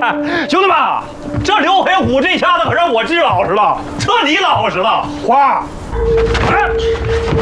兄弟们，这刘培虎这下子可让我治老实了，彻底老实了。花，来。